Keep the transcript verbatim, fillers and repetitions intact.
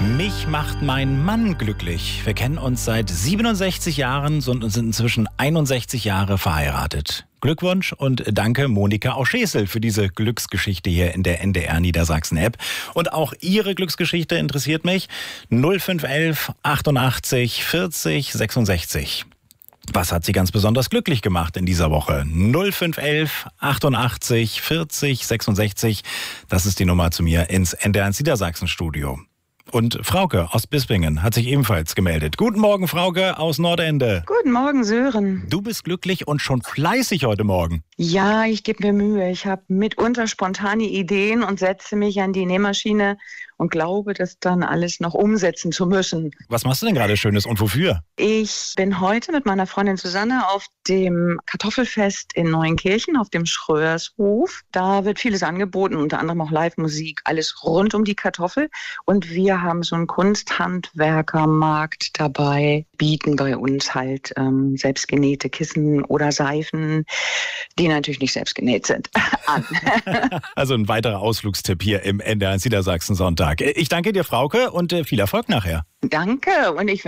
Mich macht mein Mann glücklich. Wir kennen uns seit siebenundsechzig Jahren und sind inzwischen einundsechzig Jahre verheiratet. Glückwunsch und danke Monika Auschesel für diese Glücksgeschichte hier in der N D R Niedersachsen-App. Und auch Ihre Glücksgeschichte interessiert mich. null fünf elf achtundachtzig vierzig sechsundsechzig. Was hat Sie ganz besonders glücklich gemacht in dieser Woche? null fünf elf achtundachtzig vierzig sechsundsechzig. Das ist die Nummer zu mir ins N D R eins Niedersachsen-Studio. Und Frauke aus Bispingen hat sich ebenfalls gemeldet. Guten Morgen, Frauke aus Nordende. Guten Morgen, Sören. Du bist glücklich und schon fleißig heute Morgen. Ja, ich gebe mir Mühe. Ich habe mitunter spontane Ideen und setze mich an die Nähmaschine und glaube, das dann alles noch umsetzen zu müssen. Was machst du denn gerade Schönes und wofür? Ich bin heute mit meiner Freundin Susanne auf dem Kartoffelfest in Neuenkirchen auf dem Schröershof. Da wird vieles angeboten, unter anderem auch Live-Musik, alles rund um die Kartoffel. Und wir haben so einen Kunsthandwerkermarkt dabei, bieten bei uns halt ähm, selbstgenähte Kissen oder Seifen, die natürlich nicht selbst genäht sind, an. Also ein weiterer Ausflugstipp hier im N D R eins Niedersachsen Sonntag. Ich danke dir, Frauke, und viel Erfolg nachher. Danke und ich